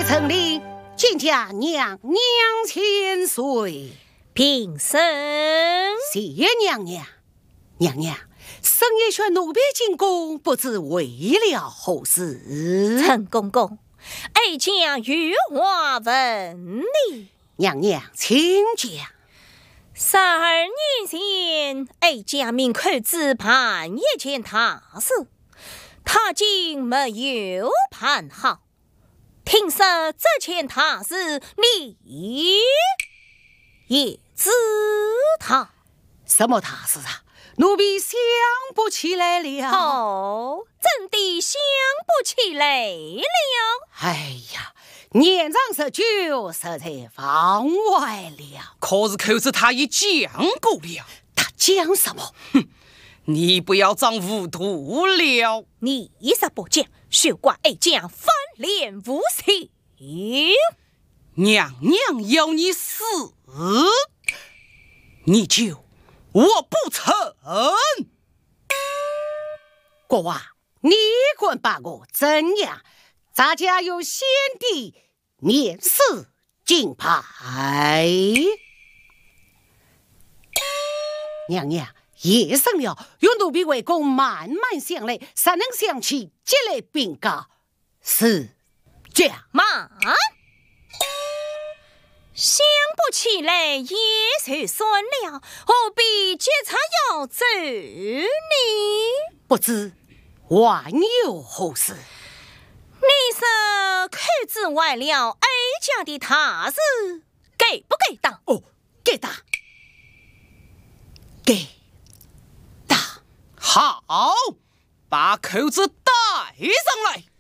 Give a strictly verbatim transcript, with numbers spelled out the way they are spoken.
在城里见家娘娘千岁， 平身。 谢娘娘。娘娘，深夜选奴婢进宫，不知为了何事？ 陈公公，哀家有话问你。 娘娘，请讲。 十二年前，哀家命寇子办一件大事，他竟没有办好。听说这件大事，你也知他。 什么大事啊？奴婢想不起来了。 哦，真的想不起来了。 哎呀，年长十九，实在放外了。 可是寇子他已讲过了。 他讲什么？ 哼，你不要装糊涂了。 你若不讲，休怪哀家翻脸无情。 娘娘要你死，你就我不成。 国王，你管把我怎样？咱家有先帝免死金牌。娘娘，夜深了，用奴婢为公慢慢想来，才能想起这类禀告。是这样嘛？想不起来也就算了，何必急才要走呢？ 不知还有何事？ 你说寇子坏了哀家的大事，给不给当？ 哦，给当，给当。 好，把寇子带上来。